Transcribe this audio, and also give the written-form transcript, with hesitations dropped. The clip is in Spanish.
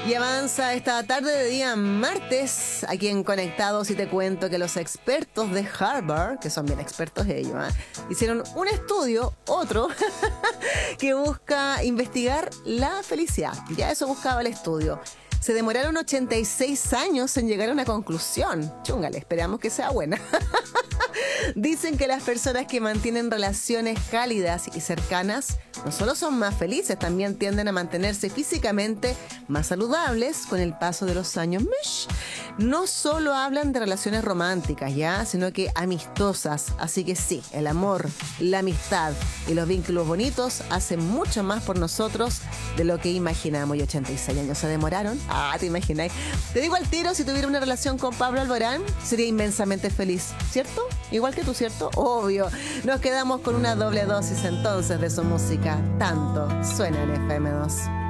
Y avanza esta tarde de día martes aquí en Conectados y te cuento que los expertos de Harvard, que son bien expertos ellos, hicieron un estudio, otro, que busca investigar la felicidad. Ya eso buscaba el estudio. Se demoraron 86 años en llegar a una conclusión. Chúngale, esperamos que sea buena. Dicen que las personas que mantienen relaciones cálidas y cercanas no solo son más felices, también tienden a mantenerse físicamente más saludables con el paso de los años. No solo hablan de relaciones románticas, ¿ya? Sino que amistosas. Así que sí, el amor, la amistad y los vínculos bonitos hacen mucho más por nosotros de lo que imaginamos. Y 86 años se demoraron. ¿Te imagináis? Te digo al tiro, si tuviera una relación con Pablo Alborán, sería inmensamente feliz, ¿cierto? Igual que tú, ¿cierto? Obvio. Nos quedamos con una doble dosis entonces de su música. Tanto suena en FM2.